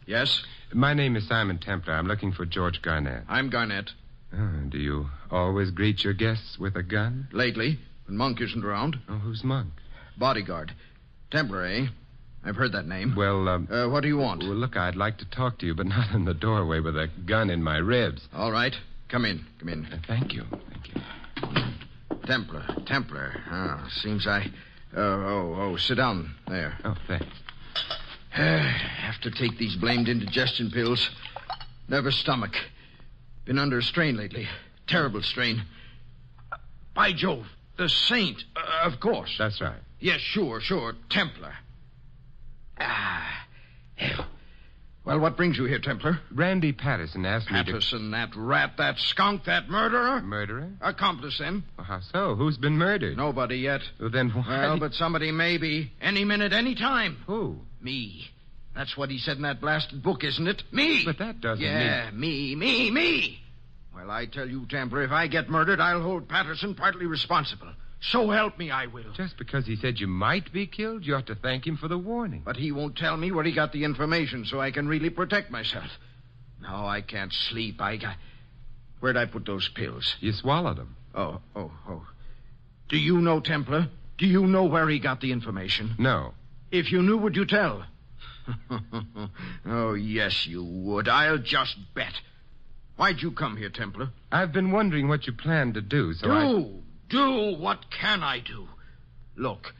Yes? My name is Simon Templar. I'm looking for George Garnett. I'm Garnett. Do you always greet your guests with a gun? Lately, when Monk isn't around. Oh, who's Monk? Bodyguard. Templar, eh? I've heard that name. Well, what do you want? Well, look, I'd like to talk to you, but not in the doorway with a gun in my ribs. All right. Come in. Thank you. Templar. Seems I... sit down there. Oh, thanks. Have to take these blamed indigestion pills. Nervous stomach. Been under a strain lately. Terrible strain. By Jove, the saint. Of course. That's right. Yes, sure. Templar. Well, what brings you here, Templar? Randy Patterson asked me to... Patterson, that rat, that skunk, that murderer? Murderer? Accomplice, then. Well, how so? Who's been murdered? Nobody yet. Well, then why... Well, but somebody may be. Any minute, any time. Who? Me. That's what he said in that blasted book, isn't it? Me. But that doesn't mean... Yeah, me. Well, I tell you, Templar, if I get murdered, I'll hold Patterson partly responsible. So help me, I will. Just because he said you might be killed, you ought to thank him for the warning. But he won't tell me where he got the information so I can really protect myself. No, I can't sleep. Where'd I put those pills? You swallowed them. Oh. Do you know, Templar? Do you know where he got the information? No. If you knew, would you tell? Oh, yes, you would. I'll just bet. Why'd you come here, Templar? I've been wondering what you plan to do, so Do? What can I do? Look,